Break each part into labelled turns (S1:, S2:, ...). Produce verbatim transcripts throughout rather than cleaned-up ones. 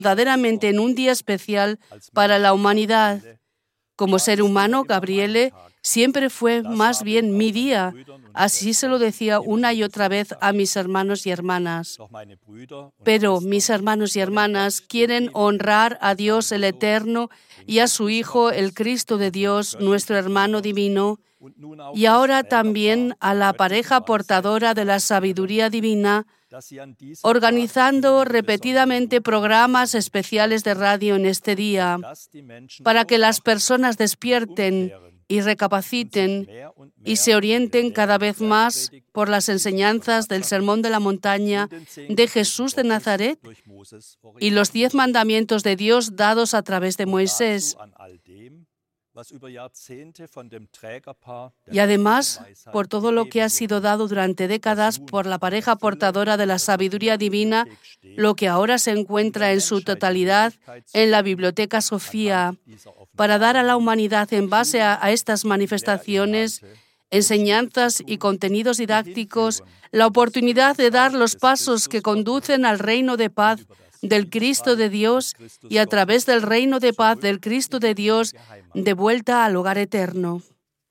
S1: verdaderamente en un día especial para la humanidad. Como ser humano, Gabriele siempre fue más bien mi día. Así se lo decía una y otra vez a mis hermanos y hermanas. Pero mis hermanos y hermanas quieren honrar a Dios el Eterno y a su Hijo, el Cristo de Dios, nuestro hermano divino, y ahora también a la pareja portadora de la sabiduría divina, organizando repetidamente programas especiales de radio en este día, para que las personas despierten y recapaciten y se orienten cada vez más por las enseñanzas del Sermón de la Montaña de Jesús de Nazaret y los diez mandamientos de Dios dados a través de Moisés. Y además, por todo lo que ha sido dado durante décadas por la pareja portadora de la sabiduría divina, lo que ahora se encuentra en su totalidad en la Biblioteca Sofía, para dar a la humanidad en base a, a estas manifestaciones, enseñanzas y contenidos didácticos, la oportunidad de dar los pasos que conducen al reino de paz del Cristo de Dios y a través del reino de paz del Cristo de Dios de vuelta al hogar eterno.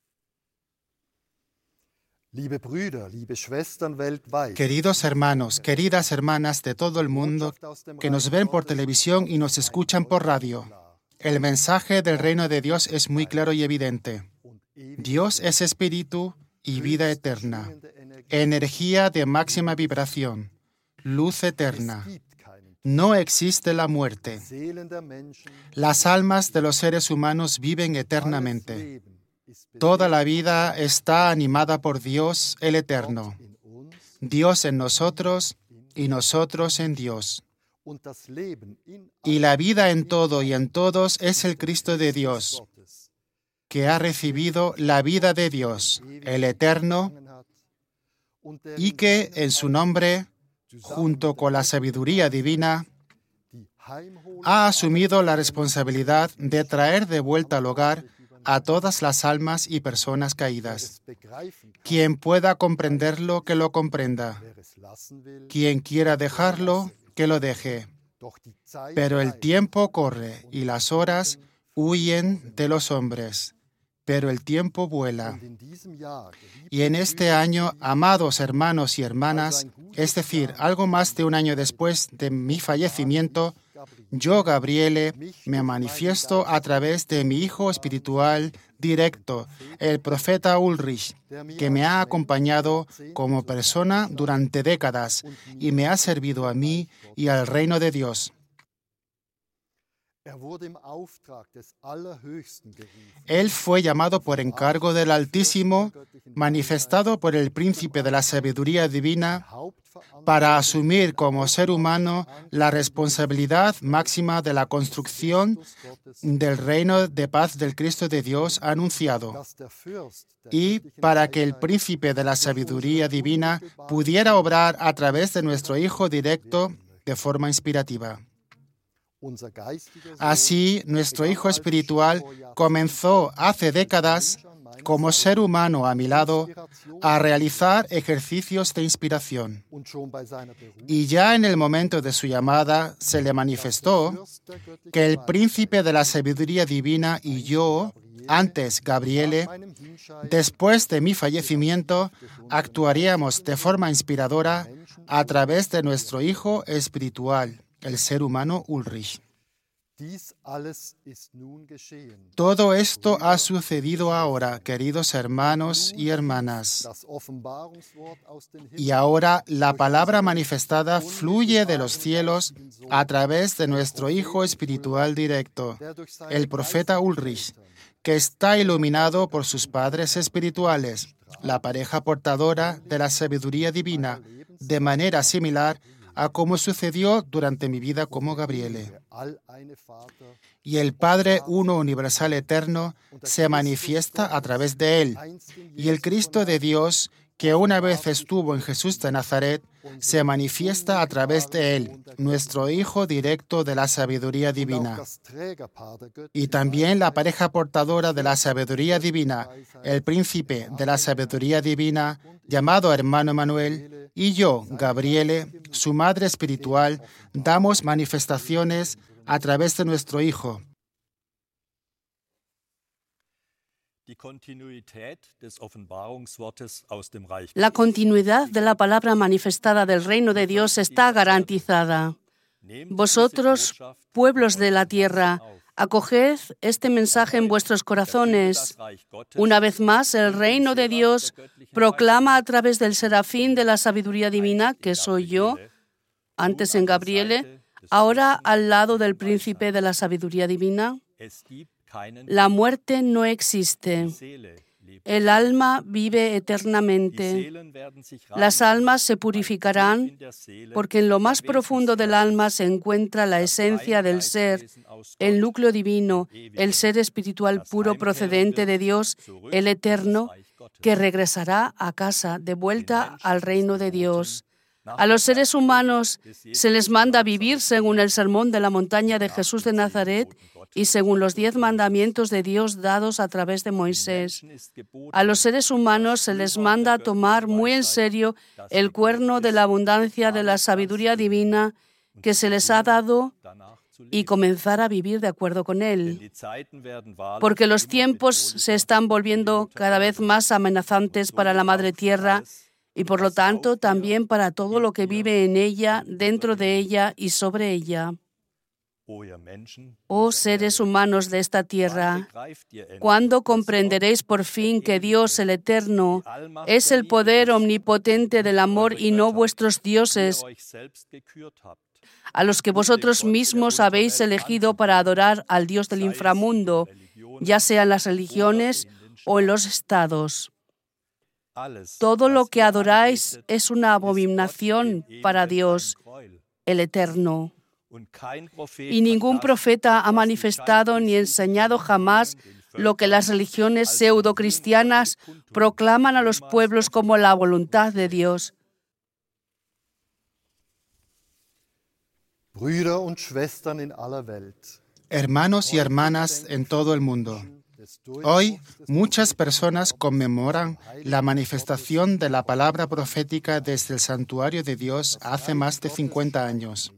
S2: Queridos hermanos, queridas hermanas de todo el mundo que nos ven por televisión y nos escuchan por radio, el mensaje del reino de Dios es muy claro y evidente. Dios es espíritu y vida eterna, energía de máxima vibración, luz eterna. No existe la muerte. Las almas de los seres humanos viven eternamente. Toda la vida está animada por Dios el Eterno. Dios en nosotros y nosotros en Dios. Y la vida en todo y en todos es el Cristo de Dios, que ha recibido la vida de Dios, el Eterno, y que en su nombre, junto con la sabiduría divina, ha asumido la responsabilidad de traer de vuelta al hogar a todas las almas y personas caídas. Quien pueda comprenderlo, que lo comprenda. Quien quiera dejarlo, que lo deje. Pero el tiempo corre y las horas huyen de los hombres. Pero el tiempo vuela. Y en este año, amados hermanos y hermanas, es decir, algo más de un año después de mi fallecimiento, yo, Gabriele, me manifiesto a través de mi hijo espiritual directo, el profeta Ulrich, que me ha acompañado como persona durante décadas y me ha servido a mí y al reino de Dios. Él fue llamado por encargo del Altísimo, manifestado por el príncipe de la sabiduría divina, para asumir como ser humano la responsabilidad máxima de la construcción del reino de paz del Cristo de Dios anunciado, y para que el príncipe de la sabiduría divina pudiera obrar a través de nuestro Hijo directo de forma inspirativa. Así, nuestro Hijo espiritual comenzó hace décadas, como ser humano a mi lado, a realizar ejercicios de inspiración. Y ya en el momento de su llamada se le manifestó que el príncipe de la sabiduría divina y yo, antes Gabriele, después de mi fallecimiento, actuaríamos de forma inspiradora a través de nuestro Hijo espiritual, el ser humano Ulrich. Todo esto ha sucedido ahora, queridos hermanos y hermanas. Y ahora la palabra manifestada fluye de los cielos a través de nuestro Hijo espiritual directo, el profeta Ulrich, que está iluminado por sus padres espirituales, la pareja portadora de la sabiduría divina, de manera similar a como sucedió durante mi vida como Gabriele. Y el Padre Uno Universal Eterno se manifiesta a través de él, y el Cristo de Dios, que una vez estuvo en Jesús de Nazaret, se manifiesta a través de él, nuestro Hijo directo de la sabiduría divina. Y también la pareja portadora de la sabiduría divina, el príncipe de la sabiduría divina, llamado hermano Manuel, y yo, Gabriele, su madre espiritual, damos manifestaciones a través de nuestro Hijo.
S1: La continuidad de la palabra manifestada del reino de Dios está garantizada. Vosotros, pueblos de la tierra, acoged este mensaje en vuestros corazones. Una vez más, el reino de Dios proclama a través del serafín de la sabiduría divina, que soy yo, antes en Gabriele, ahora al lado del príncipe de la sabiduría divina. La muerte no existe. El alma vive eternamente. Las almas se purificarán porque en lo más profundo del alma se encuentra la esencia del ser, el núcleo divino, el ser espiritual puro procedente de Dios, el Eterno, que regresará a casa, de vuelta al reino de Dios. A los seres humanos se les manda vivir según el sermón de la montaña de Jesús de Nazaret y según los diez mandamientos de Dios dados a través de Moisés. A los seres humanos se les manda tomar muy en serio el cuerno de la abundancia de la sabiduría divina que se les ha dado y comenzar a vivir de acuerdo con él. Porque los tiempos se están volviendo cada vez más amenazantes para la Madre Tierra y por lo tanto también para todo lo que vive en ella, dentro de ella y sobre ella. Oh seres humanos de esta tierra, ¿cuándo comprenderéis por fin que Dios, el Eterno, es el poder omnipotente del amor y no vuestros dioses, a los que vosotros mismos habéis elegido para adorar al Dios del inframundo, ya sea en las religiones o en los estados? Todo lo que adoráis es una abominación para Dios, el Eterno. Y ningún profeta ha manifestado ni enseñado jamás lo que las religiones pseudocristianas proclaman a los pueblos como la voluntad de Dios.
S2: Hermanos y hermanas en todo el mundo, hoy muchas personas conmemoran la manifestación de la palabra profética desde el santuario de Dios hace más de cincuenta años.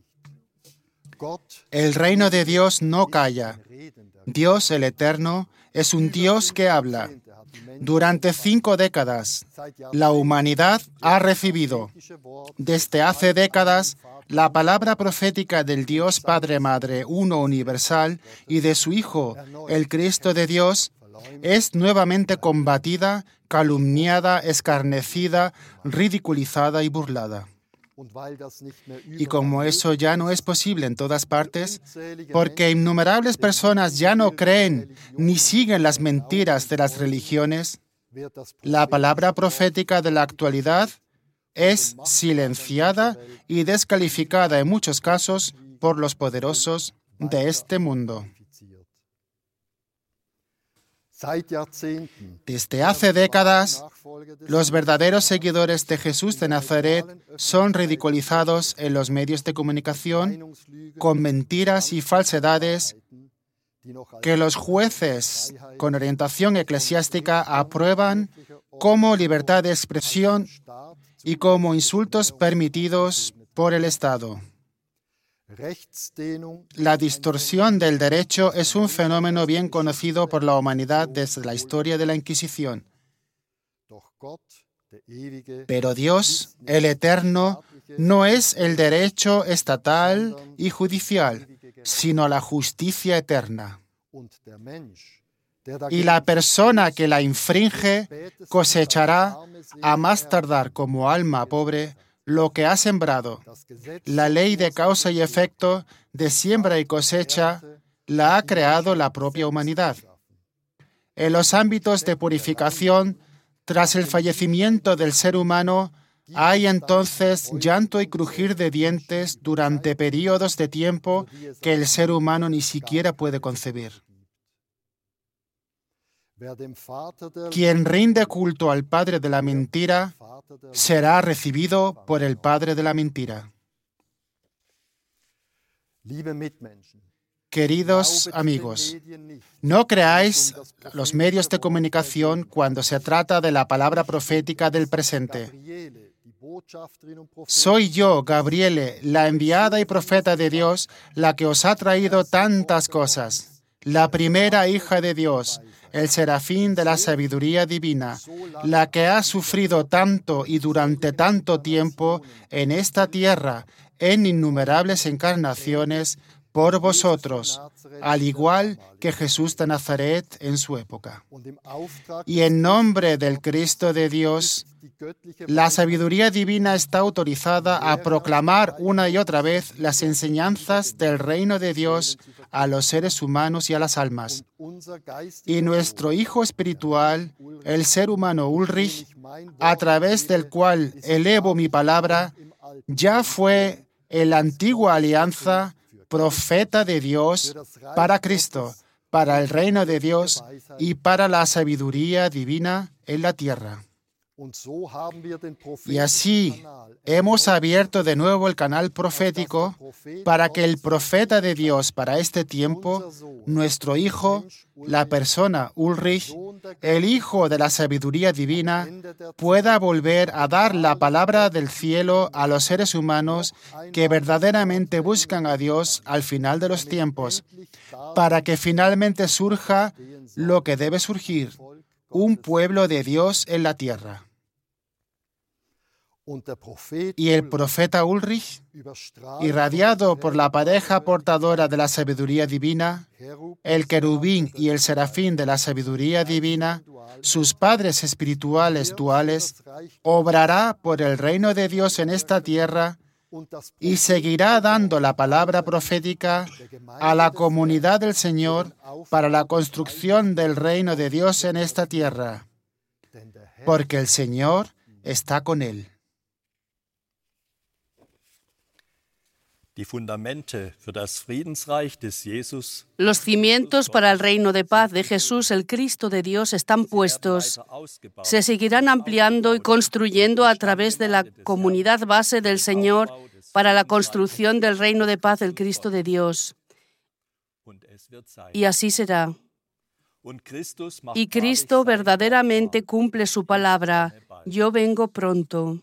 S2: El reino de Dios no calla. Dios, el Eterno, es un Dios que habla. Durante cinco décadas, la humanidad ha recibido, desde hace décadas, la palabra profética del Dios Padre Madre, uno universal, y de su Hijo, el Cristo de Dios, es nuevamente combatida, calumniada, escarnecida, ridiculizada y burlada. Y como eso ya no es posible en todas partes, porque innumerables personas ya no creen ni siguen las mentiras de las religiones, la palabra profética de la actualidad es silenciada y descalificada en muchos casos por los poderosos de este mundo. Desde hace décadas, los verdaderos seguidores de Jesús de Nazaret son ridiculizados en los medios de comunicación con mentiras y falsedades que los jueces con orientación eclesiástica aprueban como libertad de expresión y como insultos permitidos por el Estado. La distorsión del derecho es un fenómeno bien conocido por la humanidad desde la historia de la Inquisición. Pero Dios, el Eterno, no es el derecho estatal y judicial, sino la justicia eterna. Y la persona que la infringe cosechará, a más tardar como alma pobre, lo que ha sembrado. La ley de causa y efecto, de siembra y cosecha, la ha creado la propia humanidad. En los ámbitos de purificación, tras el fallecimiento del ser humano, hay entonces llanto y crujir de dientes durante períodos de tiempo que el ser humano ni siquiera puede concebir. Quien rinde culto al padre de la mentira será recibido por el padre de la mentira. Queridos amigos, no creáis los medios de comunicación cuando se trata de la palabra profética del presente. Soy yo, Gabriele, la enviada y profeta de Dios, la que os ha traído tantas cosas. La primera hija de Dios, el serafín de la sabiduría divina, la que ha sufrido tanto y durante tanto tiempo en esta tierra, en innumerables encarnaciones, por vosotros, al igual que Jesús de Nazaret en su época. Y en nombre del Cristo de Dios, la sabiduría divina está autorizada a proclamar una y otra vez las enseñanzas del reino de Dios a los seres humanos y a las almas. Y nuestro hijo espiritual, el ser humano Ulrich, a través del cual elevo mi palabra, ya fue en la antigua alianza profeta de Dios para Cristo, para el reino de Dios y para la sabiduría divina en la tierra. Y así hemos abierto de nuevo el canal profético para que el profeta de Dios para este tiempo, nuestro hijo, la persona Ulrich, el hijo de la sabiduría divina, pueda volver a dar la palabra del cielo a los seres humanos que verdaderamente buscan a Dios al final de los tiempos, para que finalmente surja lo que debe surgir, un pueblo de Dios en la tierra. Y el profeta Ulrich, irradiado por la pareja portadora de la sabiduría divina, el querubín y el serafín de la sabiduría divina, sus padres espirituales duales, obrará por el reino de Dios en esta tierra y seguirá dando la palabra profética a la comunidad del Señor para la construcción del reino de Dios en esta tierra, porque el Señor está con él.
S1: Los cimientos para el reino de paz de Jesús, el Cristo de Dios, están puestos. Se seguirán ampliando y construyendo a través de la comunidad base del Señor para la construcción del reino de paz del Cristo de Dios. Y así será. Y Cristo verdaderamente cumple su palabra. Yo vengo pronto.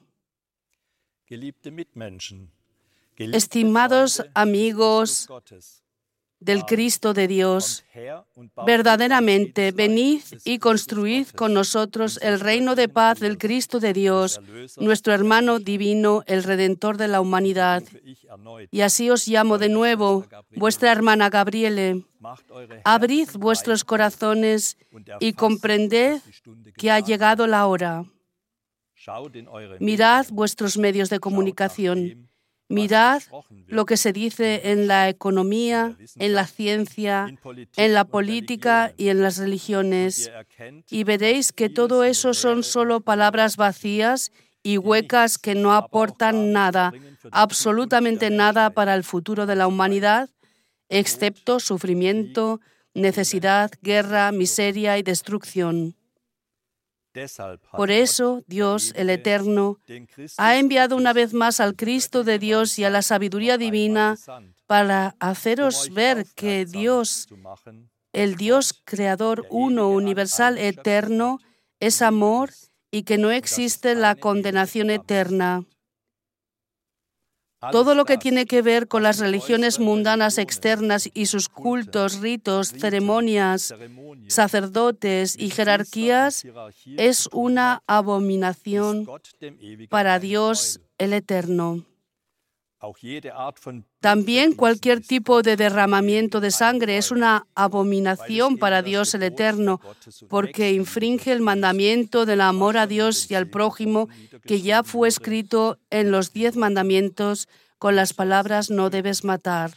S1: Estimados amigos del Cristo de Dios, verdaderamente venid y construid con nosotros el reino de paz del Cristo de Dios, nuestro hermano divino, el Redentor de la humanidad. Y así os llamo de nuevo, vuestra hermana Gabriele. Abrid vuestros corazones y comprended que ha llegado la hora. Mirad vuestros medios de comunicación. Mirad lo que se dice en la economía, en la ciencia, en la política y en las religiones, y veréis que todo eso son solo palabras vacías y huecas que no aportan nada, absolutamente nada para el futuro de la humanidad, excepto sufrimiento, necesidad, guerra, miseria y destrucción. Por eso, Dios, el Eterno, ha enviado una vez más al Cristo de Dios y a la sabiduría divina para haceros ver que Dios, el Dios creador uno, universal, eterno, es amor y que no existe la condenación eterna. Todo lo que tiene que ver con las religiones mundanas externas y sus cultos, ritos, ceremonias, sacerdotes y jerarquías es una abominación para Dios el Eterno. También cualquier tipo de derramamiento de sangre es una abominación para Dios el Eterno, porque infringe el mandamiento del amor a Dios y al prójimo que ya fue escrito en los diez mandamientos con las palabras no debes matar.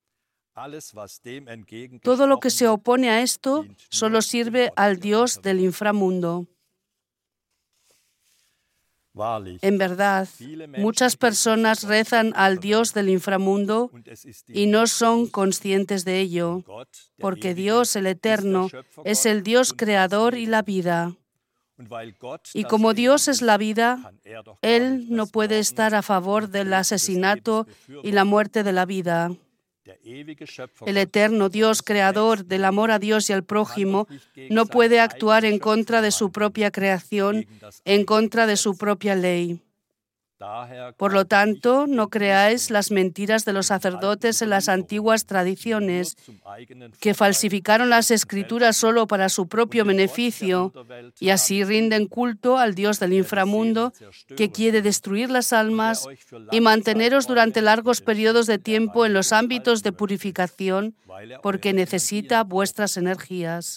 S1: Todo lo que se opone a esto solo sirve al Dios del inframundo. En verdad, muchas personas rezan al Dios del inframundo y no son conscientes de ello, porque Dios, el Eterno, es el Dios creador y la vida. Y como Dios es la vida, Él no puede estar a favor del asesinato y la muerte de la vida. El eterno Dios, creador del amor a Dios y al prójimo, no puede actuar en contra de su propia creación, en contra de su propia ley. Por lo tanto, no creáis las mentiras de los sacerdotes en las antiguas tradiciones, que falsificaron las Escrituras solo para su propio beneficio y así rinden culto al Dios del inframundo, que quiere destruir las almas y manteneros durante largos periodos de tiempo en los ámbitos de purificación, porque necesita vuestras energías.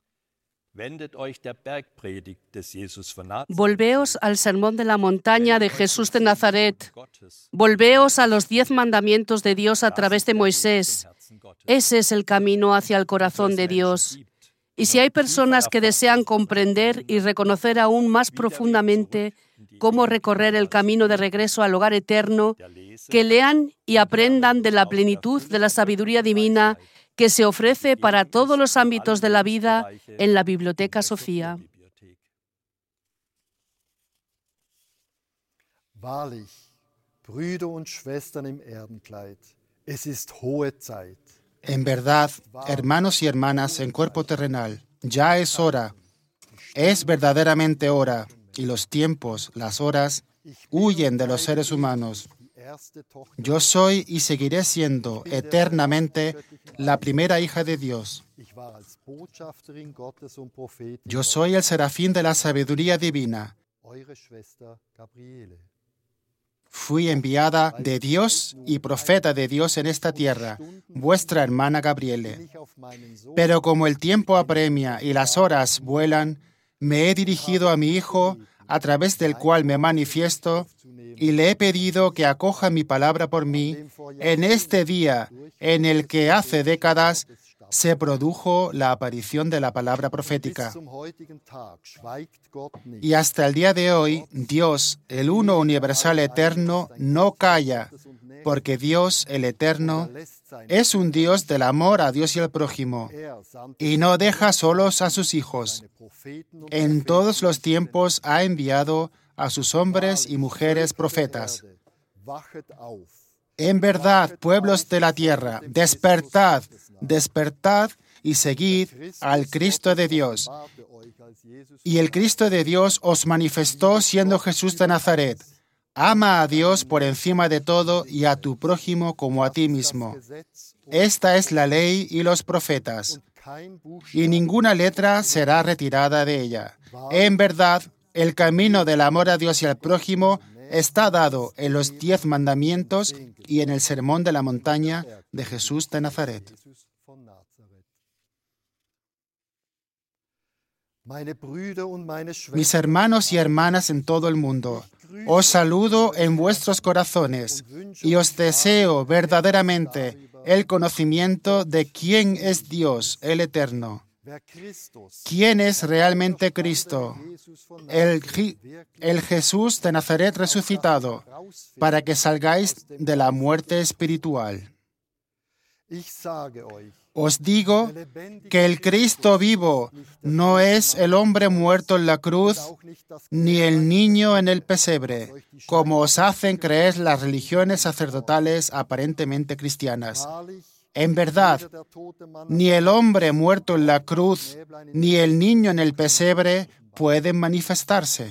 S1: Volveos al sermón de la montaña de Jesús de Nazaret. Volveos a los diez mandamientos de Dios a través de Moisés. Ese es el camino hacia el corazón de Dios. Y si hay personas que desean comprender y reconocer aún más profundamente cómo recorrer el camino de regreso al hogar eterno, que lean y aprendan de la plenitud de la sabiduría divina que se ofrece para todos los ámbitos de la vida en la Biblioteca Sofía.
S3: Wahrlich, Brüder und Schwestern im Erdenkleid, es ist hohe Zeit.
S2: En verdad, hermanos y hermanas en cuerpo terrenal, ya es hora, es verdaderamente hora, y los tiempos, las horas, huyen de los seres humanos. Yo soy y seguiré siendo eternamente la primera hija de Dios. Yo soy el serafín de la sabiduría divina. Fui enviada de Dios y profeta de Dios en esta tierra, vuestra hermana Gabriele. Pero como el tiempo apremia y las horas vuelan, me he dirigido a mi Hijo, a través del cual me manifiesto, y le he pedido que acoja mi palabra por mí en este día en el que hace décadas se produjo la aparición de la palabra profética. Y hasta el día de hoy, Dios, el uno universal eterno, no calla, porque Dios, el eterno, es un Dios del amor a Dios y al prójimo, y no deja solos a sus hijos. En todos los tiempos ha enviado a sus hombres y mujeres profetas. En verdad, pueblos de la tierra, despertad, despertad y seguid al Cristo de Dios. Y el Cristo de Dios os manifestó siendo Jesús de Nazaret. Ama a Dios por encima de todo y a tu prójimo como a ti mismo. Esta es la ley y los profetas, y ninguna letra será retirada de ella. En verdad, el camino del amor a Dios y al prójimo está dado en los diez mandamientos y en el sermón de la montaña de Jesús de Nazaret. Mis hermanos y hermanas en todo el mundo, os saludo en vuestros corazones y os deseo verdaderamente el conocimiento de quién es Dios, el Eterno. ¿Quién es realmente Cristo? El, el Jesús de Nazaret resucitado, para que salgáis de la muerte espiritual. Os digo que el Cristo vivo no es el hombre muerto en la cruz, ni el niño en el pesebre, como os hacen creer las religiones sacerdotales aparentemente cristianas. En verdad, ni el hombre muerto en la cruz, ni el niño en el pesebre pueden manifestarse.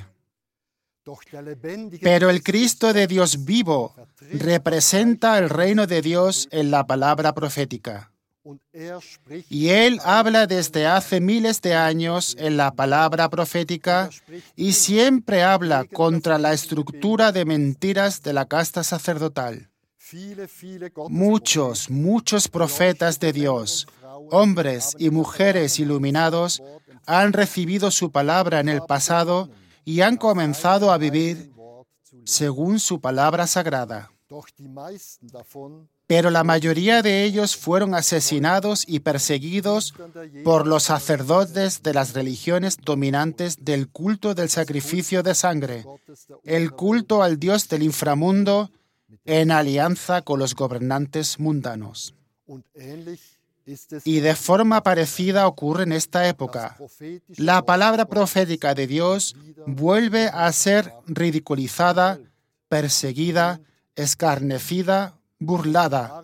S2: Pero el Cristo de Dios vivo representa el reino de Dios en la palabra profética. Y Él habla desde hace miles de años en la palabra profética y siempre habla contra la estructura de mentiras de la casta sacerdotal. Muchos, muchos profetas de Dios, hombres y mujeres iluminados, han recibido su palabra en el pasado y han comenzado a vivir según su palabra sagrada. pero la mayoría de ellos fueron asesinados y perseguidos por los sacerdotes de las religiones dominantes del culto del sacrificio de sangre, el culto al Dios del inframundo en alianza con los gobernantes mundanos. Y de forma parecida ocurre en esta época. La palabra profética de Dios vuelve a ser ridiculizada, perseguida, escarnecida, burlada.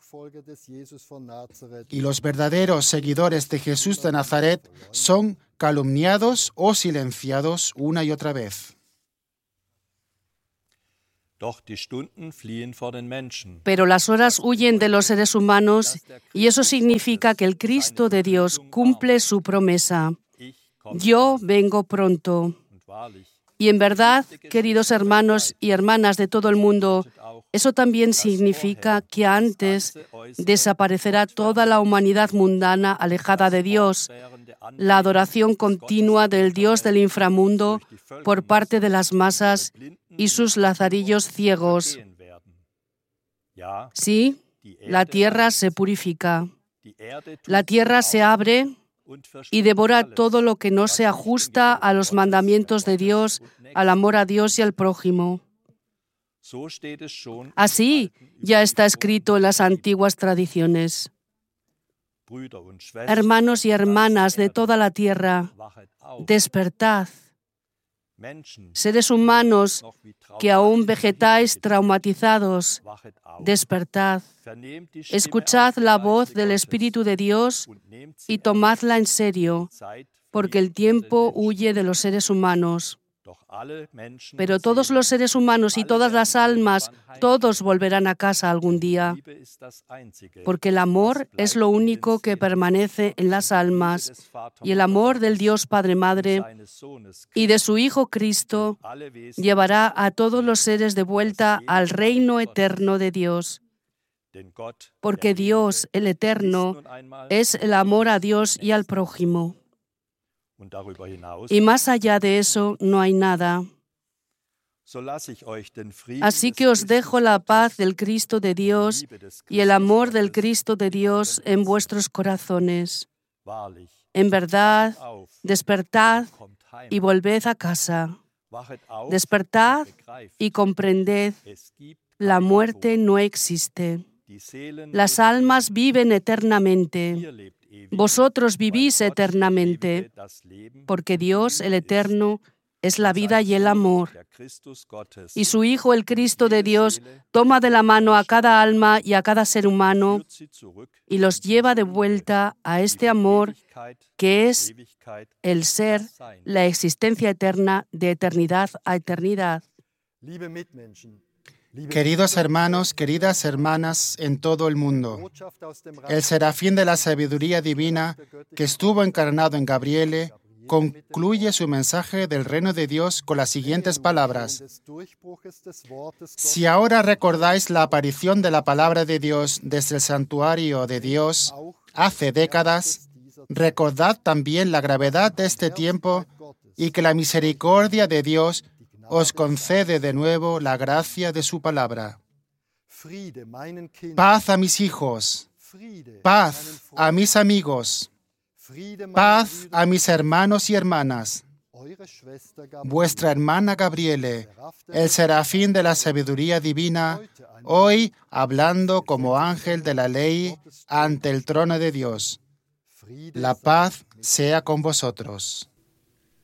S2: Y los verdaderos seguidores de Jesús de Nazaret son calumniados o silenciados una y otra vez.
S1: Pero las horas huyen de los seres humanos y eso significa que el Cristo de Dios cumple su promesa. Yo vengo pronto. Y en verdad, queridos hermanos y hermanas de todo el mundo, eso también significa que antes desaparecerá toda la humanidad mundana alejada de Dios, la adoración continua del Dios del inframundo por parte de las masas y sus lazarillos ciegos. Sí, la tierra se purifica. La tierra se abre y devora todo lo que no se ajusta a los mandamientos de Dios, al amor a Dios y al prójimo. Así ya está escrito en las antiguas tradiciones. Hermanos y hermanas de toda la tierra, despertad. Seres humanos que aún vegetáis traumatizados, despertad. Escuchad la voz del Espíritu de Dios y tomadla en serio, porque el tiempo huye de los seres humanos. Pero todos los seres humanos y todas las almas, todos volverán a casa algún día, porque el amor es lo único que permanece en las almas, y el amor del Dios Padre Madre y de su Hijo Cristo llevará a todos los seres de vuelta al reino eterno de Dios. Porque Dios, el Eterno, es el amor a Dios y al prójimo. Y más allá de eso no hay nada. Así que os dejo la paz del Cristo de Dios y el amor del Cristo de Dios en vuestros corazones. En verdad, despertad y volved a casa. Despertad y comprended, la muerte no existe. Las almas viven eternamente. Vosotros vivís eternamente, porque Dios, el Eterno, es la vida y el amor. Y su Hijo, el Cristo de Dios, toma de la mano a cada alma y a cada ser humano y los lleva de vuelta a este amor que es el ser, la existencia eterna de eternidad a eternidad.
S2: Queridos hermanos, queridas hermanas en todo el mundo, el serafín de la sabiduría divina que estuvo encarnado en Gabriele concluye su mensaje del reino de Dios con las siguientes palabras. Si ahora recordáis la aparición de la palabra de Dios desde el santuario de Dios hace décadas, recordad también la gravedad de este tiempo y que la misericordia de Dios os concede de nuevo la gracia de su palabra. Paz a mis hijos, paz a mis amigos, paz a mis hermanos y hermanas. Vuestra hermana Gabriele, el serafín de la sabiduría divina, hoy hablando como ángel de la ley ante el trono de Dios. La paz sea con vosotros.